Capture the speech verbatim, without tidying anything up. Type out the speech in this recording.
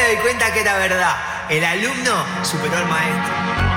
me doy cuenta que era verdad. El alumno superó al maestro.